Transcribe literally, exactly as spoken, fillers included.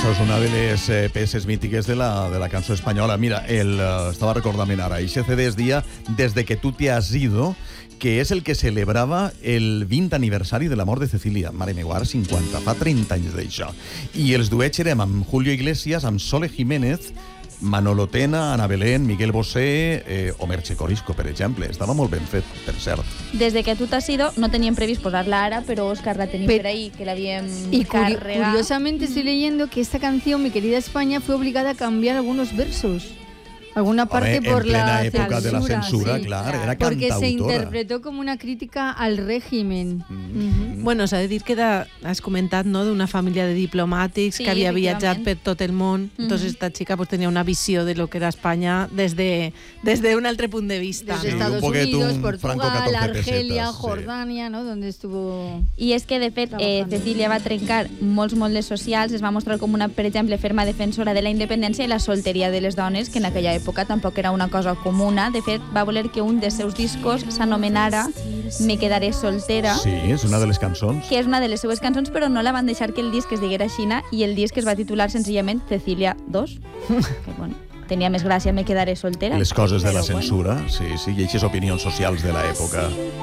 Això és una de les eh, peces mítiques de la, de la cançó espanyola. Mira, el, uh, estava recordant ara, aquest C D es dia Desde que tú te has ido, que és el que celebrava el vint aniversari de la mort de Cecília. Mare meva, ara cinquanta, fa trenta anys d'això. I els duets érem amb Julio Iglesias, amb Sole Jiménez, Manolo Tena, Ana Belén, Miguel Bosé, eh, o Merche Corisco, per exemple. Estava molt ben fet, per cert. Desde que tú te has ido, no teníem previst posar-la ara, però Òscar la tenim per ahí, que l'havíem Y curi carregat. curiosamente estoy leyendo que esta canción, Mi querida España, fue obligada a cambiar algunos versos. Alguna parte Home, por en plena la època censura, de la censura, sí, clar, era porque cantautora. se interpretó como una crítica al régimen. Mm-hmm. Bueno, s'ha de dir que de, has comentat, no?, d'una família de diplomàtics Sí, que havia viatjat efectivament. per tot el món. Mm-hmm. Entonces esta chica pues, tenia una visió de lo que era Espanya des de, des de un altre punt de vista. Desde Sí, Estados un poquet Unidos, un Franco Portugal, catorze Argelia, pesetas, sí. Jordania, ¿no? Donde estuvo... I és que, de fet, eh, Cecília va trencar molts moldes socials, es va mostrar com una, per exemple, ferma defensora de la independència i la solteria de les dones, que en aquella època tampoc era una cosa comuna. De fet, va voler que un dels seus discos s'anomenara Me quedaré soltera, Sí, és una de les cançons. que és una de les seues cançons, però no la van deixar que el disc es diguera Xina, i el disc es va titular senzillament Cecília dos, que, bueno, tenia més gràcia Me quedaré soltera. Les coses de la però, bueno. censura, sí, sí, i aquestes opinions socials de l'època.